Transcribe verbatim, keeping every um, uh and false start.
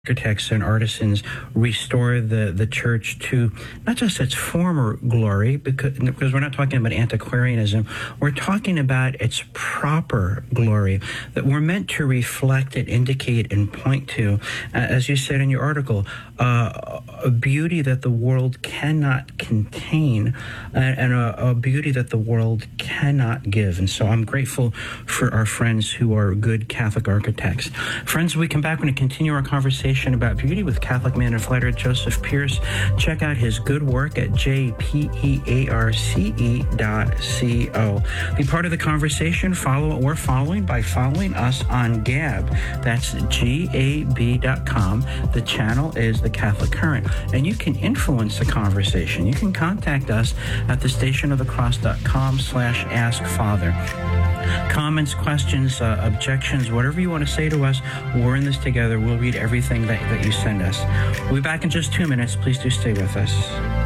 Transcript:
architects and artisans restore the, the church to not just its former glory, because, because we're not talking about antiquarianism, we're talking about its proper glory, that we're meant to reflect it, indicate, and point to, uh, as you said in your article, uh, a beauty that the world cannot contain, uh, and a, a beauty that the world cannot give. And so I'm grateful for our friends who are good Catholic architects. Friends, when we come back, we're going to continue our conversation about beauty with Catholic man and fighter Joseph Pearce. Check out his good work at j p e a r c e dot co. Be part of the conversation. Follow what we're following by following us on Gab. That's G A B dot com. The channel is The Catholic Current. And you can influence the conversation. You can contact us at the station of the cross dot com slash ask father. Comments, questions, uh, objections, whatever you want to say to us, we're in this together. We'll read everything that, that you send us. We'll be back in just two minutes. Please do stay with us.